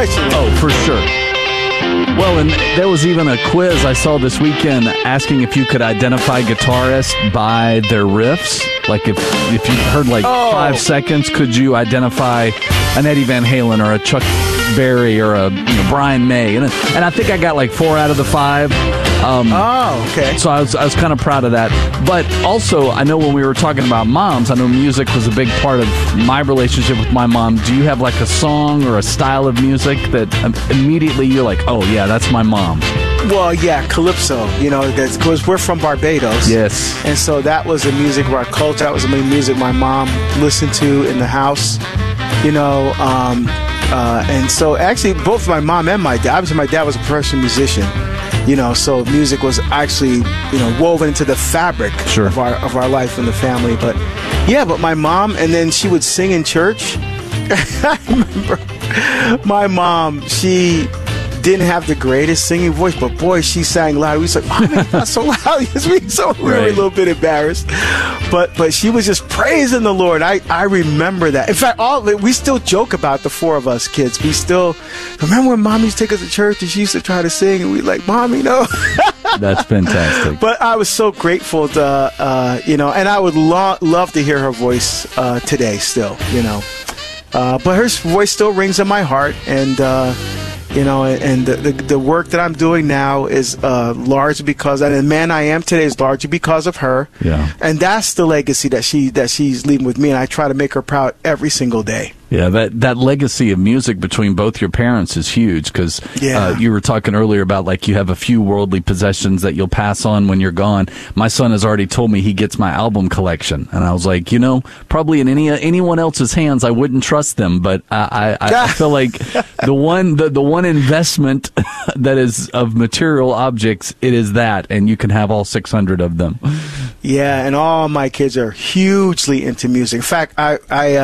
especially. Oh, for sure. Well, and there was even a quiz I saw this weekend asking if you could identify guitarists by their riffs. Like if you heard 5 seconds, could you identify an Eddie Van Halen or a Chuck Berry or a Brian May? And I think I got 4 out of the 5. Okay. So I was kind of proud of that. But also, I know when we were talking about moms, I know music was a big part of my relationship with my mom. Do you have a song or a style of music that immediately you're like, oh yeah, that's my mom? Well, yeah, calypso, because we're from Barbados. Yes. And so that was the music of our culture. That was the music my mom listened to in the house, and so actually both my mom and my dad, obviously my dad was a professional musician, so music was actually, woven into the fabric sure. of our life in the family. But yeah, but my mom, and then she would sing in church. I remember my mom, she didn't have the greatest singing voice, but boy, she sang loud. We was like, "Mommy, not so loud." We were a little bit embarrassed, but she was just praising the Lord. I remember that. In fact, we still joke about the 4 of us kids. We still remember when Mom used to take us to church and she used to try to sing, and we like, "Mom, That's fantastic. But I was so grateful to, and I would love to hear her voice today still, but her voice still rings in my heart, and and the work that I'm doing now is largely because, and the man I am today is largely because of her. Yeah. And that's the legacy that she's leaving with me, and I try to make her proud every single day. Yeah, that legacy of music between both your parents is huge because you were talking earlier about you have a few worldly possessions that you'll pass on when you're gone. My son has already told me he gets my album collection, and I was like, probably in anyone else's hands I wouldn't trust them, but I feel like the one investment that is of material objects, it is that, and you can have all 600 of them. Yeah, and all my kids are hugely into music. In fact, I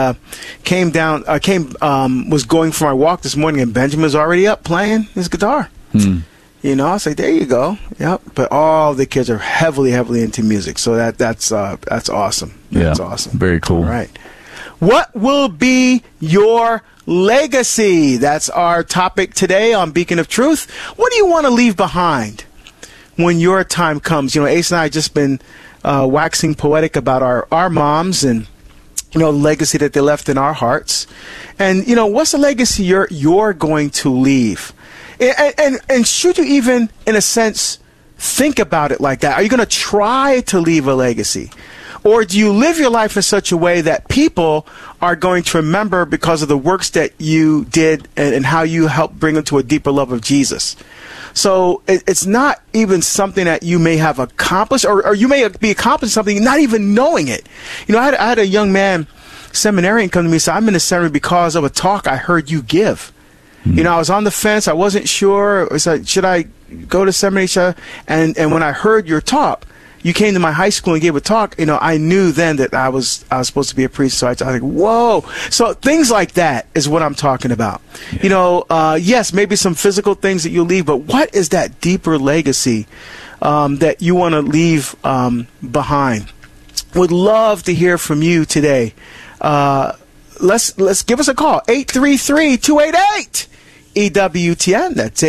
was going for my walk this morning, and Benjamin was already up playing his guitar. I was like, there you go. Yep. But all the kids are heavily into music, so that's awesome. That's awesome. Very cool. All right. What will be your legacy? That's our topic today on Beacon of Truth. What do you want to leave behind when your time comes? Ace and I have just been waxing poetic about our moms and the legacy that they left in our hearts. And what's the legacy you're going to leave? And should you even, in a sense, think about it like that? Are you going to try to leave a legacy? Or do you live your life in such a way that people are going to remember because of the works that you did and how you helped bring them to a deeper love of Jesus? So it's not even something that you may have accomplished, or you may be accomplishing something not even knowing it. I had a young man, seminarian, come to me and say, "I'm in the seminary because of a talk I heard you give." I was on the fence. I wasn't sure. I said, should I go to seminary? And when I heard your talk, you came to my high school and gave a talk, I knew then that I was supposed to be a priest. So I was like, whoa. So things like that is what I'm talking about. Yeah. Yes, maybe some physical things that you leave, but what is that deeper legacy that you want to leave behind? Would love to hear from you today. Let's give us a call, 833-288. EWTN. That's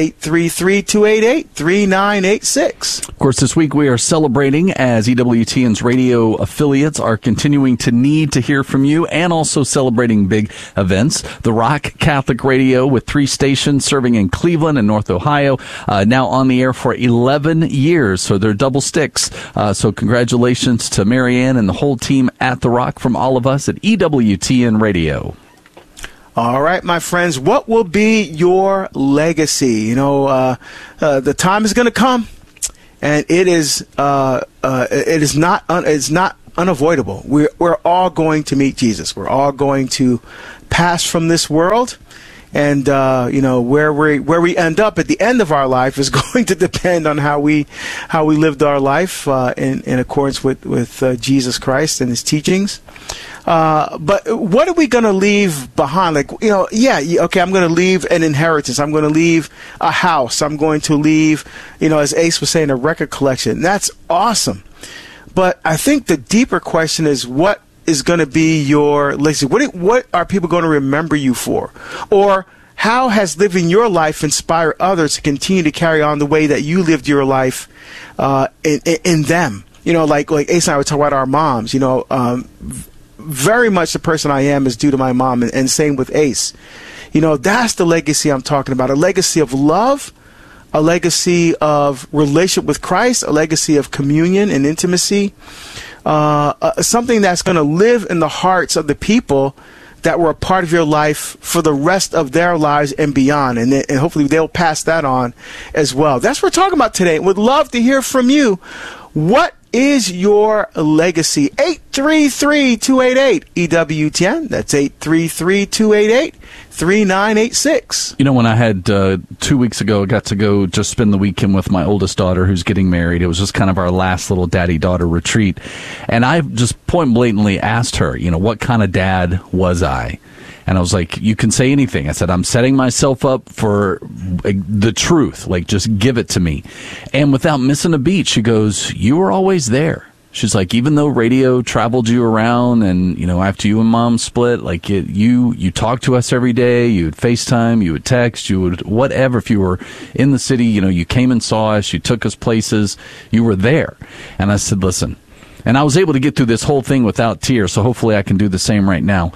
833-288-3986. Of course, this week we are celebrating as EWTN's radio affiliates are continuing to need to hear from you and also celebrating big events. The Rock Catholic Radio with 3 stations serving in Cleveland and North Ohio, now on the air for 11 years. So they're double sticks. So congratulations to Marianne and the whole team at The Rock from all of us at EWTN Radio. All right, my friends, what will be your legacy? The time is going to come, and it is not unavoidable. We're all going to meet Jesus. We're all going to pass from this world, and where we end up at the end of our life is going to depend on how we lived our life in accordance with Jesus Christ and His teachings. But what are we going to leave behind? I'm going to leave an inheritance. I'm going to leave a house. I'm going to leave, as Ace was saying, a record collection. That's awesome. But I think the deeper question is, what is going to be your legacy? What are people going to remember you for? Or how has living your life inspired others to continue to carry on the way that you lived your life in them? You know, like Ace and I were talking about our moms. You know, very much the person I am is due to my mom, and same with Ace. You know, that's the legacy I'm talking about, a legacy of love, a legacy of relationship with Christ, a legacy of communion and intimacy, something that's going to live in the hearts of the people that were a part of your life for the rest of their lives and beyond. And hopefully they'll pass that on as well. That's what we're talking about today. Would love to hear from you. What is your legacy? 833-288 EWTN. That's 833-288-3986. You know, when I had 2 weeks ago, I got to go just spend the weekend with my oldest daughter who's getting married. It was just kind of our last little daddy-daughter retreat. And I just point blatantly asked her, you know, what kind of dad was I? And I was like, you can say anything. I said, I'm setting myself up for the truth. Like, just give it to me. And without missing a beat, she goes, you were always there. She's like, even though radio traveled you around and, you know, after you and mom split, like you talked to us every day, you would FaceTime, you would text, you would whatever. If you were in the city, you know, you came and saw us, you took us places, you were there. And I said, listen, and I was able to get through this whole thing without tears. So hopefully I can do the same right now.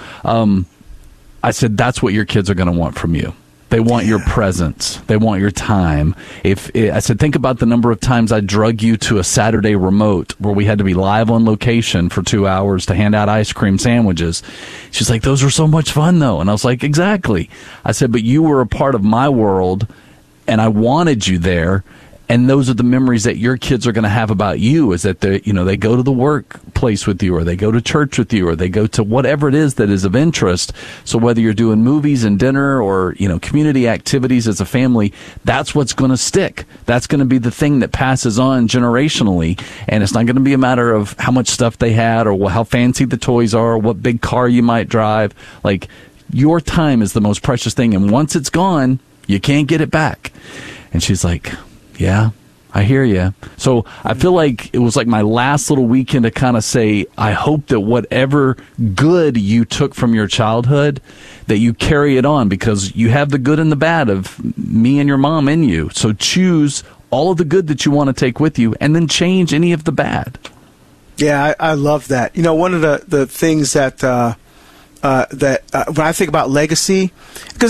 I said, that's what your kids are going to want from you. They want your presence. They want your time. I said, think about the number of times I drug you to a Saturday remote where we had to be live on location for 2 hours to hand out ice cream sandwiches. She's like, those were so much fun, though. And I was like, exactly. I said, but you were a part of my world, and I wanted you there. And those are the memories that your kids are going to have about you, is that they go to the workplace with you, or they go to church with you, or they go to whatever it is that is of interest. So whether you're doing movies and dinner or, you know, community activities as a family, that's what's going to stick. That's going to be the thing that passes on generationally. And it's not going to be a matter of how much stuff they had or how fancy the toys are or what big car you might drive. Like, your time is the most precious thing. And once it's gone, you can't get it back. And she's like, yeah, I hear you. So I feel like it was like my last little weekend to kind of say, I hope that whatever good you took from your childhood, that you carry it on, because you have the good and the bad of me and your mom in you. So choose all of the good that you want to take with you, and then change any of the bad. Yeah, I love that. You know, one of the things that when I think about legacy, because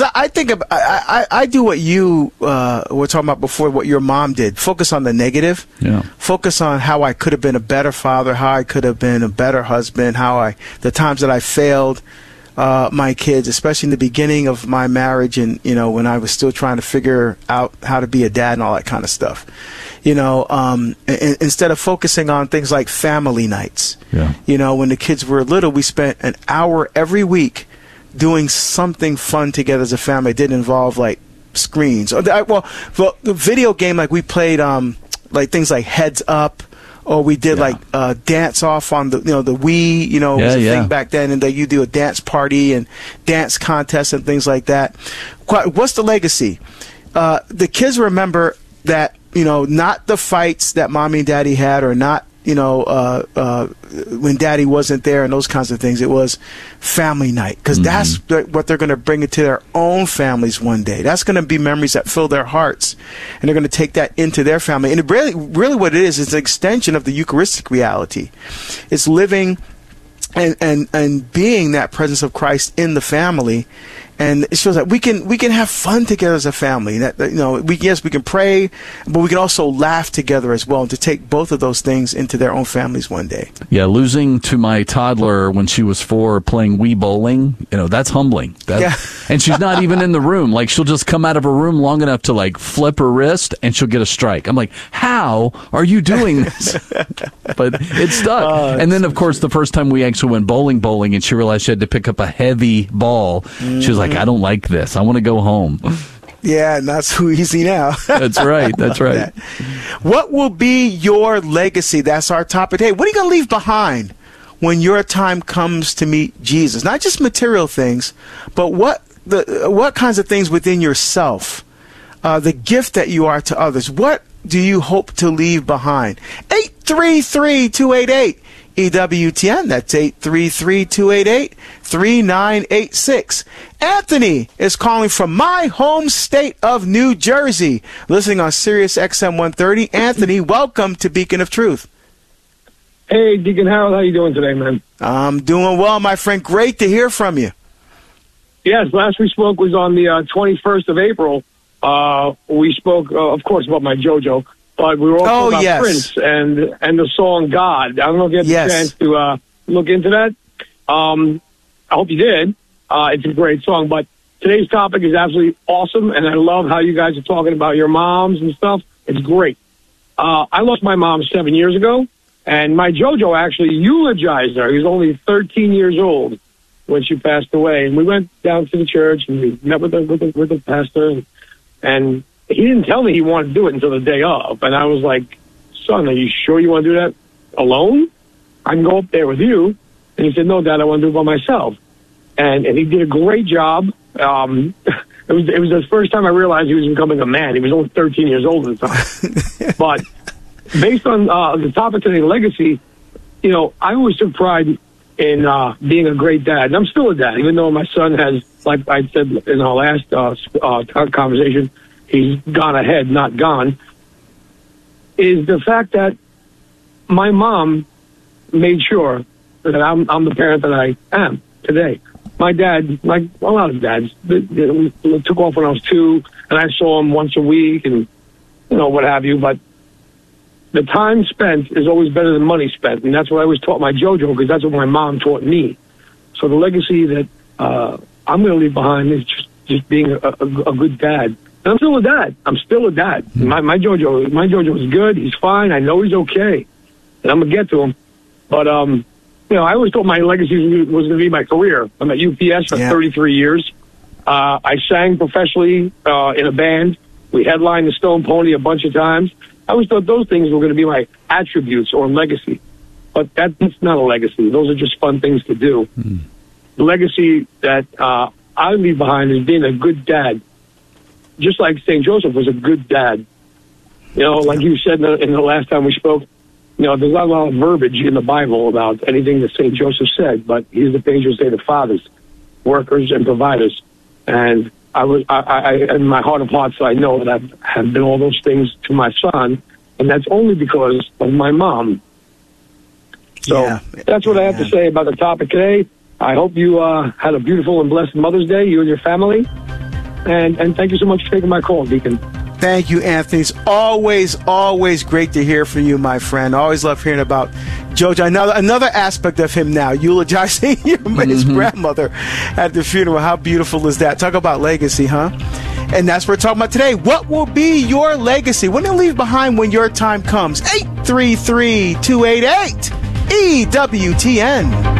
I do what you were talking about before, what your mom did. Focus on the negative. Yeah. Focus on how I could have been a better father, how I could have been a better husband, the times that I failed my kids, especially in the beginning of my marriage, and, you know, when I was still trying to figure out how to be a dad and all that kind of stuff. You know, instead of focusing on things like family nights. Yeah. You know, when the kids were little, we spent an hour every week doing something fun together as a family. It didn't involve, like, screens. Well, the video game, like, we played like things like Heads Up, or we did dance off on the Wii, you know, was a thing back then, and you do a dance party and dance contests and things like that. What's the legacy? The kids remember that, you know, not the fights that mommy and daddy had, or not, you know, when daddy wasn't there and those kinds of things. It was family night, because that's what they're going to bring into their own families one day. That's going to be memories that fill their hearts, and they're going to take that into their family. And really what it is an extension of the Eucharistic reality. It's living and being that presence of Christ in the family. And it shows that we can have fun together as a family. That, you know, we can pray, but we can also laugh together as well, and to take both of those things into their own families one day. Yeah, losing to my toddler when she was 4 playing Wii bowling, you know, that's humbling. And she's not even in the room. Like, she'll just come out of her room long enough to, like, flip her wrist, and she'll get a strike. I'm like, how are you doing this? But it stuck. And then, of course, the first time we actually went bowling, and she realized she had to pick up a heavy ball, she was like, I don't like this. I want to go home. Yeah, not so easy now. That's right. That's right. What will be your legacy? That's our topic. Hey, what are you going to leave behind when your time comes to meet Jesus? Not just material things, but what kinds of things within yourself, the gift that you are to others. What do you hope to leave behind? 833-288 EWTN. That's 833-288-3986. Anthony is calling from my home state of New Jersey, listening on Sirius XM 130. Anthony, welcome to Beacon of Truth. Hey, Deacon Harold, how you doing today, man? I'm doing well, my friend. Great to hear from you. Yes, last we spoke was on the 21st of April. We spoke, of course, about my JoJo, but we were also about Prince and the song God. I don't know if you had the chance to look into that. I hope you did. It's a great song, but today's topic is absolutely awesome, and I love how you guys are talking about your moms and stuff. It's great. I lost my mom 7 years ago, and my JoJo actually eulogized her. He was only 13 years old when she passed away, and we went down to the church and we met with the pastor, and he didn't tell me he wanted to do it until the day of, and I was like, "Son, are you sure you want to do that alone? I can go up there with you." And he said, "No, Dad, I want to do it by myself." And he did a great job. It was the first time I realized he was becoming a man. He was only 13 years old at the time. But based on the topic today, legacy, you know, I always took pride in being a great dad. And I'm still a dad, even though my son has, like I said in our last conversation, he's gone ahead, not gone, is the fact that my mom made sure that I'm the parent that I am today. My dad, like a lot of dads, we took off when I was 2, and I saw him once a week and, you know, what have you. But the time spent is always better than money spent, and that's what I always taught my JoJo, because that's what my mom taught me. So the legacy that I'm going to leave behind is just being a good dad. And I'm still a dad. I'm still a dad. My JoJo is good. He's fine. I know he's okay, and I'm going to get to him. But you know, I always thought my legacy was going to be my career. I'm at UPS for 33 years. I sang professionally in a band. We headlined the Stone Pony a bunch of times. I always thought those things were going to be my attributes or legacy. But that's not a legacy. Those are just fun things to do. The legacy that I leave behind is being a good dad. Just like St. Joseph was a good dad. You know, like you said in the last time we spoke, you know, there's not a lot of verbiage in the Bible about anything that St. Joseph said, but he's the angels say to fathers, workers, and providers. And I in my heart of hearts, I know that I have been all those things to my son, and that's only because of my mom. So that's what I have to say about the topic today. I hope you had a beautiful and blessed Mother's Day, you and your family. And thank you so much for taking my call, Deacon. Thank you, Anthony. It's always great to hear from you, my friend. Always love hearing about JoJo. Another aspect of him now, eulogizing his grandmother at the funeral. How beautiful is that? Talk about legacy, huh? And that's what we're talking about today. What will be your legacy? What do you leave behind when your time comes? 833-288-EWTN.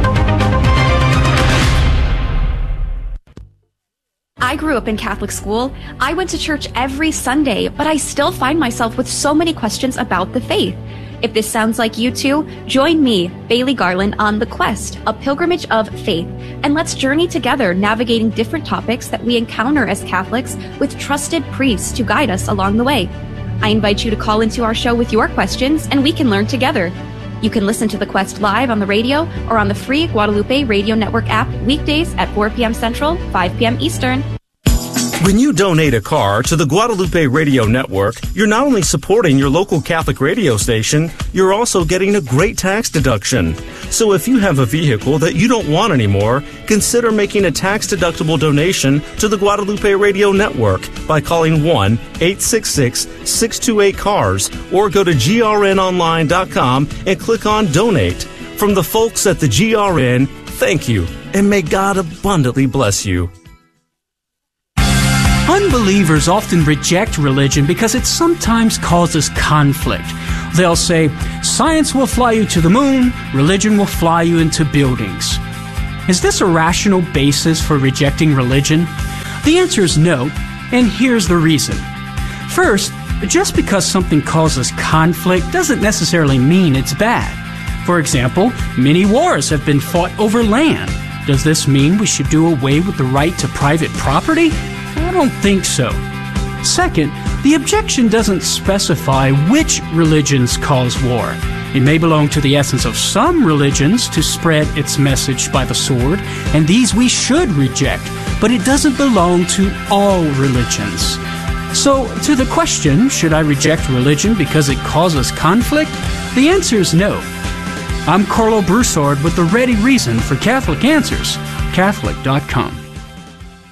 I grew up in Catholic school. I went to church every Sunday, but I still find myself with so many questions about the faith. If this sounds like you too, join me, Bailey Garland, on The Quest, a pilgrimage of faith, and let's journey together navigating different topics that we encounter as Catholics with trusted priests to guide us along the way. I invite you to call into our show with your questions, and we can learn together. You can listen to The Quest live on the radio or on the free Guadalupe Radio Network app weekdays at 4 p.m. Central, 5 p.m. Eastern. When you donate a car to the Guadalupe Radio Network, you're not only supporting your local Catholic radio station, you're also getting a great tax deduction. So if you have a vehicle that you don't want anymore, consider making a tax-deductible donation to the Guadalupe Radio Network by calling 1-866-628-CARS or go to grnonline.com and click on Donate. From the folks at the GRN, thank you, and may God abundantly bless you. Unbelievers often reject religion because it sometimes causes conflict. They'll say, science will fly you to the moon, religion will fly you into buildings. Is this a rational basis for rejecting religion? The answer is no, and here's the reason. First, just because something causes conflict doesn't necessarily mean it's bad. For example, many wars have been fought over land. Does this mean we should do away with the right to private property? I don't think so. Second, the objection doesn't specify which religions cause war. It may belong to the essence of some religions to spread its message by the sword, and these we should reject, but it doesn't belong to all religions. So, to the question, should I reject religion because it causes conflict? The answer is no. I'm Carlo Broussard with the ready reason for Catholic Answers, Catholic.com.